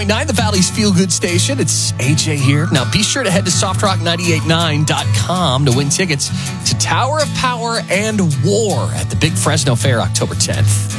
9, the Valley's Feel Good Station. It's AJ here. Now, be sure to head to softrock989.com to win tickets to Tower of Power and War at the Big Fresno Fair, October 10th.